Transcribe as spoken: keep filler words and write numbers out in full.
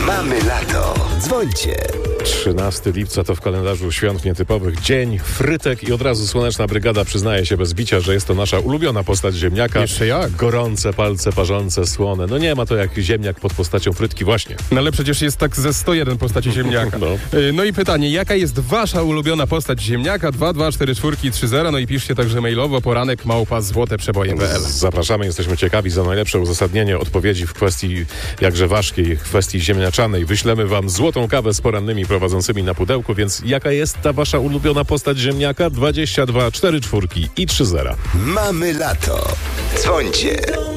Mamy lato. Dzwońcie. trzynastego lipca to w kalendarzu świąt nietypowych dzień frytek i od razu Słoneczna Brygada przyznaje się bez bicia, że jest to nasza ulubiona postać ziemniaka. Jeszcze jak? Gorące palce, parzące, słone. No nie ma to jak ziemniak pod postacią frytki właśnie. No ale przecież jest tak ze sto jeden postaci ziemniaka. No. Y, No i pytanie, jaka jest wasza ulubiona postać ziemniaka? dwa dwa cztery cztery trzy zero. No i piszcie także mailowo poranek małpa złote przeboje kropka p l. Zapraszamy, jesteśmy ciekawi za najlepsze uzasadnienie odpowiedzi w kwestii jakże ważkiej, w kwestii ziemniaczanej. Wyślemy wam złotą kawę z porannymi prowadzącymi na pudełku, więc jaka jest ta wasza ulubiona postać ziemniaka? dwadzieścia dwa cztery cztery i trzy zera. Mamy lato. Dzwońcie.